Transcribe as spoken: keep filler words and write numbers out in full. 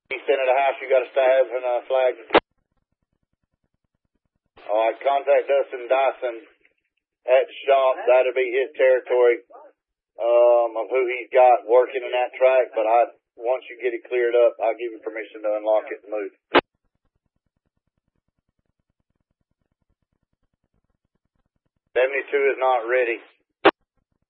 East end of the house, you got a stab and a flag. All right, contact Dustin Dyson at the shop. That'll be his territory um, of who he's got working in that track. But I, once you get it cleared up, I'll give you permission to unlock it and move. seventy-two is not ready.